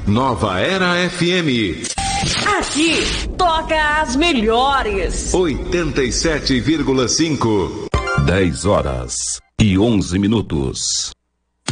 Nova Era FM. Aqui toca as melhores. 87,5. 10 horas e 11 minutos.